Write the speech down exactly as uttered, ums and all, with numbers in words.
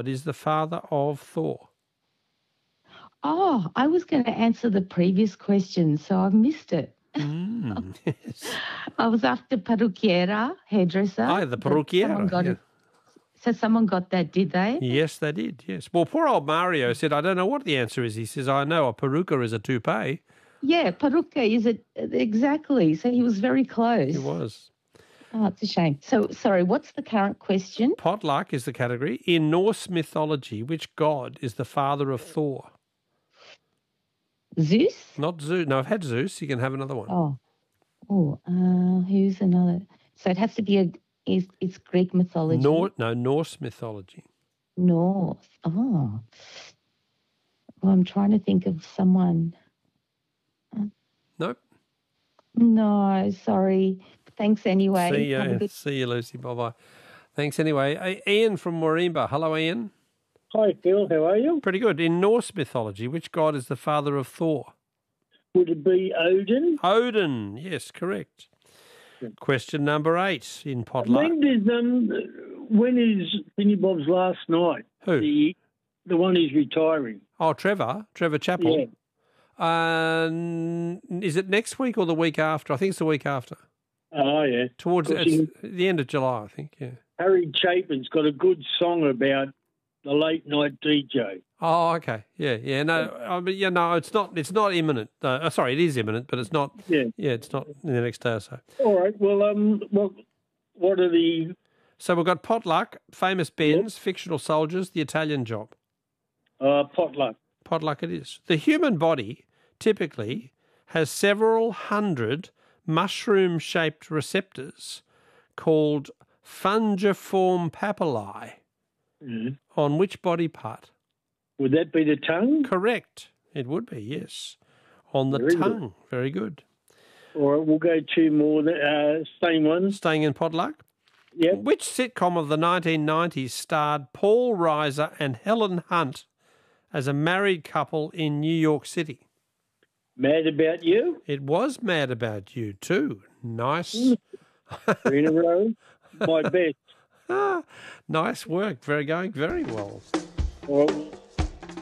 God is the father of Thor? Oh, I was going to answer the previous question, so I've missed it. Mm, yes. I was after Parukiera, hairdresser. Oh, the but Someone Parukiera. got Yeah. it. So someone got that, did they? Yes, they did, yes. Well, poor old Mario said, I don't know what the answer is. He says, I know a peruka is a toupee. Yeah, Paruka is it exactly. So he was very close. He was. Oh, it's a shame. So, sorry, what's the current question? Potluck is the category. In Norse mythology, which god is the father of Thor? Zeus? Not Zeus. No, I've had Zeus. You can have another one. Oh, oh, uh, who's another? So it has to be a. It's, it's Greek mythology. Nor, no, Norse mythology. North. Oh. Well, I'm trying to think of someone. Nope. No, sorry. Thanks anyway. See you. Have a good- See you, Lucy. Bye-bye. Thanks anyway. Hey, Ian from Morimba. Hello, Ian. Hi, Phil. How are you? Pretty good. In Norse mythology, which god is the father of Thor? Would it be Odin? Odin. Yes, correct. Question number eight in Potluck. When does um when is Finny Bob's last night? Who? The the one who's retiring. Oh, Trevor. Trevor Chappell. Yeah. Uh, is it next week or the week after? I think it's the week after. Oh yeah. Towards Because it's the end of July, I think. Yeah. Harry Chapin's got a good song about the late night D J. Oh, okay. Yeah, yeah. No, I mean, yeah, no, it's not. It's not imminent. Uh, sorry, it is imminent, but it's not. Yeah. Yeah, it's not in the next day or so. All right. Well, um, what what are the? So we've got Potluck, Famous Ben's, Fictional Soldiers, The Italian Job. Uh, potluck. Potluck it is. The human body typically has several hundred mushroom-shaped receptors called fungiform papillae. Mm. On which body part? Would that be the tongue? Correct. It would be, yes. On the Very tongue. good. Very good. All right, we'll go two more. Uh, same ones. Staying in Potluck. Yep. Which sitcom of the nineteen nineties starred Paul Reiser and Helen Hunt as a married couple in New York City? Mad About You? It was Mad About You too. Nice. Three in a row. My best. Ah, nice work. Very going very well. Well,